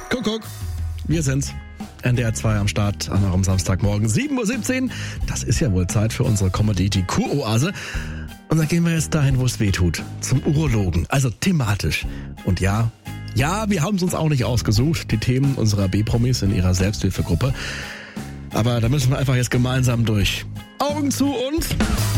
Kuckuck, wir sind's. NDR 2 am Start an eurem Samstagmorgen, 7.17 Uhr. Das ist ja wohl Zeit für unsere Comedy-Kur-Oase. Und dann gehen wir jetzt dahin, wo es weh tut. Zum Urologen, also thematisch. Und ja, wir haben es uns auch nicht ausgesucht, die Themen unserer B-Promis in ihrer Selbsthilfegruppe. Aber da müssen wir einfach jetzt gemeinsam durch. Augen zu und...